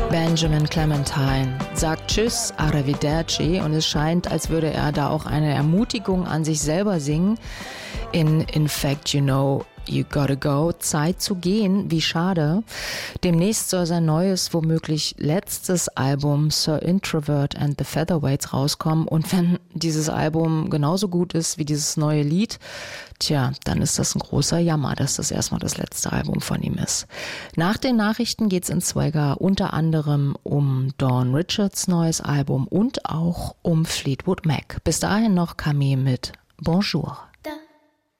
Benjamin Clementine sagt Tschüss, Arrivederci, und es scheint, als würde er da auch eine Ermutigung an sich selber singen. In fact, you know, you gotta go, Zeit zu gehen, wie schade. Demnächst soll sein neues, womöglich letztes Album Sir Introvert and the Featherweights rauskommen, und wenn dieses Album genauso gut ist wie dieses neue Lied, dann ist das ein großer Jammer, dass das erstmal das letzte Album von ihm ist. Nach den Nachrichten geht's in Swagger unter anderem um Dawn Richards neues Album und auch um Fleetwood Mac. Bis dahin noch Camille mit Bonjour.